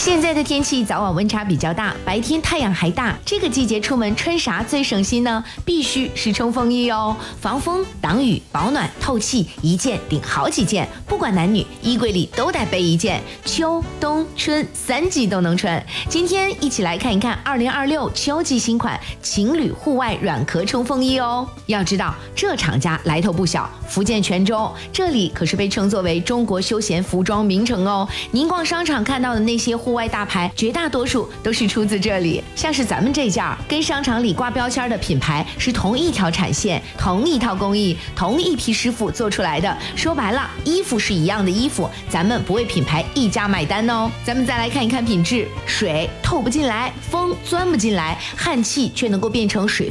现在的天气早晚温差比较大，白天太阳还大，这个季节出门穿啥最省心呢？必须是冲锋衣哦，防风、挡雨、保暖、透气，一件顶好几件，不管男女，衣柜里都得备一件，秋冬春3季都能穿。今天一起来看一看2026秋季新款情侣户外软壳冲锋衣哦。要知道这厂家来头不小，福建泉州，这里可是被称作为中国休闲服装名城哦。您逛商场看到的那些户外大牌，绝大多数都是出自这里。像是咱们这件跟商场里挂标签的品牌是同一条产线、同一套工艺、同一批师傅做出来的。说白了，衣服是一样的衣服，咱们不为品牌一家买单哦。咱们再来看一看品质，水透不进来，风钻不进来，汗气却能够变成水